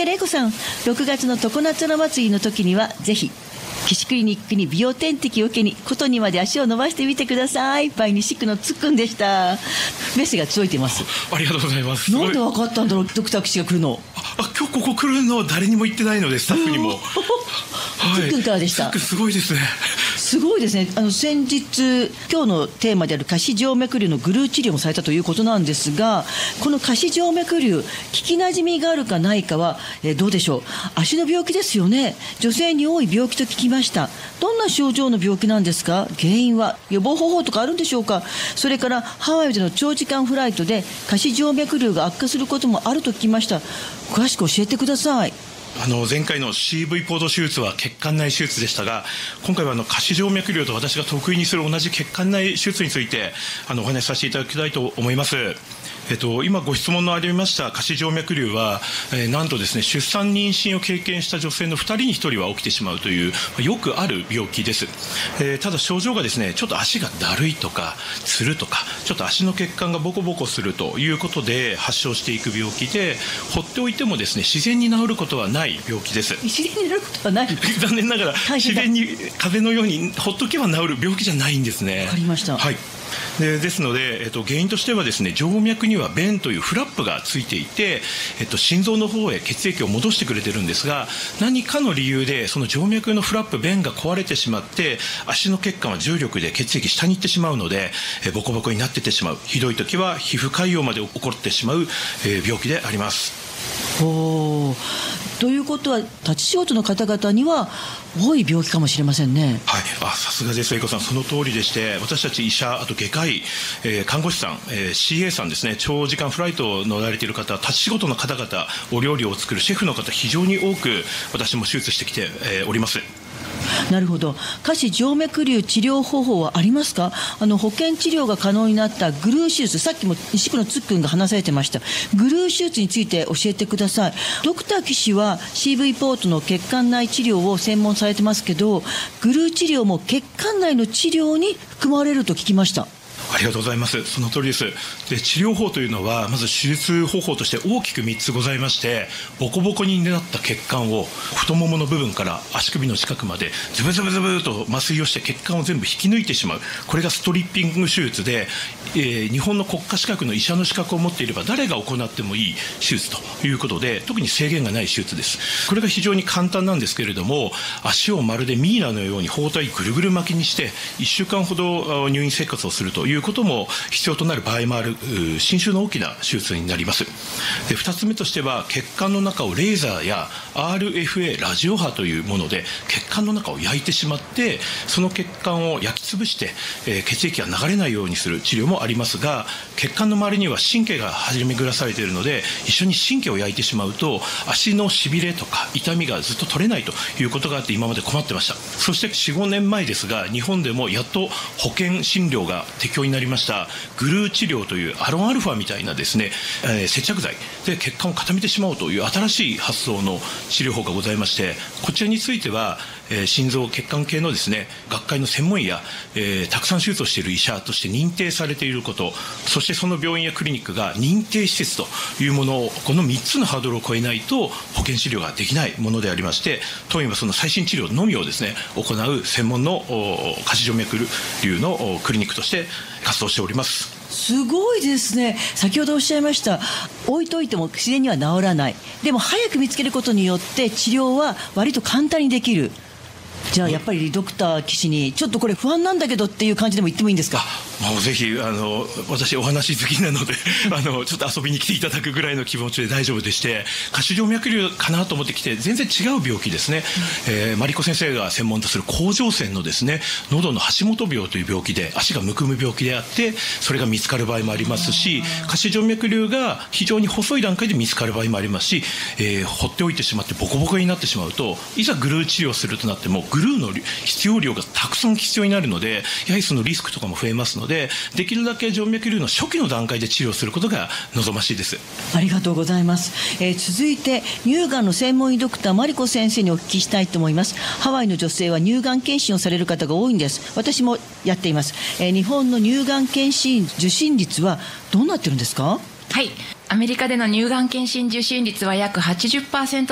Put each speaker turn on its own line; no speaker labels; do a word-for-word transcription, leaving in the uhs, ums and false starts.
じゃあ玲子さん、ろくがつの常夏の祭りの時にはぜひ岸クリニックに美容点滴を受けに琴にまで足を伸ばしてみてください。バイにシックのつっくんでした。メッセが届いています。
あ, ありがとうございます。
なんで分かったんだろう、ドクター岸が来るの。
ああ今日ここ来るの誰にも言ってないので、スタッフにも
つっくんからでした。
つっくんすごいですね。
すごいですね。あの先日今日のテーマである下肢静脈瘤のグルー治療もされたということなんですが、この下肢静脈瘤、聞きなじみがあるかないかは、えー、どうでしょう。足の病気ですよね。女性に多い病気と聞きました。どんな症状の病気なんですか？原因は、予防方法とかあるんでしょうか？それからハワイでの長時間フライトで下肢静脈瘤が悪化することもあると聞きました。詳しく教えてください。
あの前回の シーブイ ポード手術は血管内手術でしたが、今回はあの下肢静脈瘤と私が得意にする同じ血管内手術についてあのお話しさせていただきたいと思います。えっと、今ご質問のありました下肢静脈瘤は、えー、なんとですね、出産妊娠を経験した女性のふたりにひとりは起きてしまうというよくある病気です。えー、ただ症状がですね、ちょっと足がだるいとかつるとか、ちょっと足の血管がボコボコするということで発症していく病気で、放っておいてもですね、自然に治ることはない病気です。
自然に治ることはない
残念ながら自然に風邪のようにほっとけば治る病気じゃないんですね。
わかりました。
はい。で, ですので、えっと、原因としてはですね、静脈には弁というフラップがついていて、えっと、心臓の方へ血液を戻してくれてるんですが、何かの理由でその静脈のフラップ弁が壊れてしまって、足の血管は重力で血液下に行ってしまうので、えボコボコになっていってしまう。ひどい時は皮膚潰瘍まで起こってしまう、えー、病気であります。
おということは立ち仕事の方々には多い病気かもしれませんね。
はい、あ、さすがです、英子さん、その通りでして、私たち医者、あと外科医、えー、看護師さん、えー、シーエー さんですね、長時間フライトを乗られている方、立ち仕事の方々、お料理を作るシェフの方、非常に多く私も手術してきて、えー、おります。
なるほど。下肢静脈瘤治療方法はありますか？あの保険治療が可能になったグルー手術、さっきも西区のつっくんが話されてましたグルー手術について教えてください。ドクター岸は シーブイ ポートの血管内治療を専門されてますけど、グルー治療も血管内の治療に含まれると聞きました。
ありがとうございます。その通りです。で、治療法というのはまず手術方法として大きくみっつございまして、ボコボコになった血管を太ももの部分から足首の近くまでズブズブズブと麻酔をして血管を全部引き抜いてしまう、これがストリッピング手術で、えー、日本の国家資格の医者の資格を持っていれば誰が行ってもいい手術ということで、特に制限がない手術です。これが非常に簡単なんですけれども、足をまるでミイラのように包帯ぐるぐる巻きにしていっしゅうかんほど入院生活をするということも必要となる場合もある侵襲の大きな手術になります。で、ふたつめとしては、血管の中をレーザーや アールエフエー ラジオ波というもので血管の中を焼いてしまって、その血管を焼き潰して、えー、血液が流れないようにする治療もありますが、血管の周りには神経が張り巡らされているので、一緒に神経を焼いてしまうと足のしびれとか痛みがずっと取れないということがあって、今まで困ってました。そしてよん、ごねんまえですが、日本でもやっと保険診療が適用になりましたグルー治療というアロンアルファみたいなですね、えー、接着剤で血管を固めてしまおうという新しい発想の治療法がございまして、こちらについては、えー、心臓血管系のですね学会の専門医や、えー、たくさん手術をしている医者として認定されていること、そしてその病院やクリニックが認定施設というものを、このみっつのハードルを超えないと保険治療ができないものでありまして、当院はその最新治療のみをですね行う専門の下肢静脈瘤のクリニックとして活動しております。
すごいですね。先ほどおっしゃいました、置いといても自然には治らない、でも早く見つけることによって治療は割と簡単にできる。じゃあやっぱりドクター岸にちょっとこれ不安なんだけどっていう感じでも言ってもいいんですか？
もうぜひ、あの私お話好きなのであのちょっと遊びに来ていただくぐらいの気持ちで大丈夫でして、下肢静脈瘤かなと思ってきて全然違う病気ですね。うん、えー、マリコ先生が専門とする甲状腺のですね喉の橋本病という病気で、足がむくむ病気であって、それが見つかる場合もありますし、下肢静脈瘤が非常に細い段階で見つかる場合もありますし、えー、放っておいてしまってボコボコになってしまうと、いざグルー治療するとなってもグルーの必要量がたくさん必要になるので、やはりそのリスクとかも増えますので、できるだけ静脈瘤の初期の段階で治療することが望ましいです。
ありがとうございます。えー、続いて乳がんの専門医ドクターマリコ先生にお聞きしたいと思います。ハワイの女性は乳がん検診をされる方が多いんです。私もやっています。えー、日本の乳がん検診受診率はどうなってるんですか？
はい、アメリカでの乳がん検診受診率は約 はちじゅっパーセント